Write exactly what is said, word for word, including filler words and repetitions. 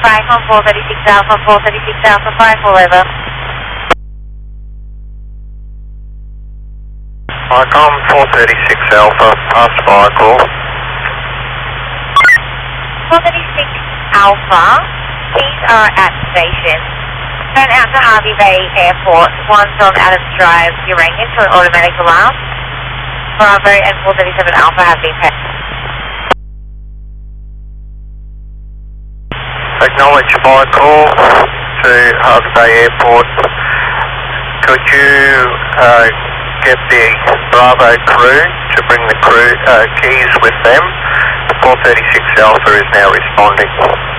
five on four thirty-six Alpha, four thirty-six Alpha five, all over. Icon four thirty-six Alpha, pass fire call. four thirty-six Alpha, these are at station. Turn out to Harvey Bay Airport, one's on Adams Drive, Uranium for an automatic alarm. Bravo and four thirty-seven Alpha have been paid. Acknowledge fire call to Harvey Bay Airport. Could you uh, get the Bravo crew to bring the crew uh, keys with them? four thirty-six Alpha is now responding.